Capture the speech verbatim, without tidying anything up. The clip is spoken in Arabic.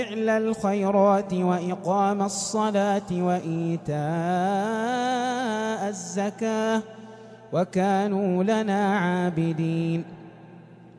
فعل الخيرات وإقام الصلاة وإيتاء الزكاة وكانوا لنا عابدين